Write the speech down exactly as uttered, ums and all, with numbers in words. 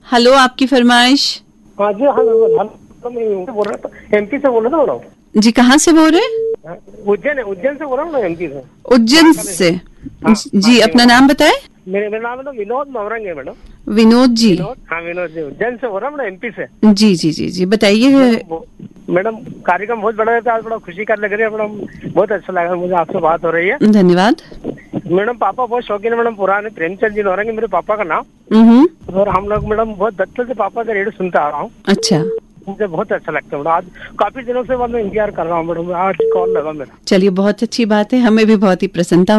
Hello, आपकी फरमाइश। हाँ जी, हाँ मैं बोल रहा था, एमपी से बोल रहा था मैडम। जी, कहाँ से बोल रहे हैं? उज्जैन है, उज्जैन से बोल रहा हूँ ना, एमपी से। उज्जैन से। हाँ हाँ जी, जी अपना मैडम। नाम बताएं। मेरे मेरा नाम मैडम विनोद मवरंग है मैडम। विनोद जी। विनोद, हाँ विनोद जी, उज्जैन से बोल रहा हूँ मैडम, एमपी से। जी जी जी जी, बताइए। मैडम वो- मैडम कार्यक्रम बहुत बड़ा रहता है, आज बड़ा खुशी का लग रही है मैडम। बहुत अच्छा लगा मुझे, आपसे बात हो रही है धन्यवाद। मैडम। पापा बहुत शौकीन है मैडम, पुराने प्रेमचंद जी नौरंगी मेरे पापा का नाम। हम्म। और हम लोग मैडम बहुत बचपन से पापा का रेडियो सुनता आ रहा हूँ। अच्छा, मुझे बहुत अच्छा लगता है मैडम। आज काफी दिनों से बाद मैं इंतजार कर रहा हूँ मैडम, आज कॉल लगा मेरा। चलिए, बहुत अच्छी बात है, हमें भी बहुत ही प्रसन्नता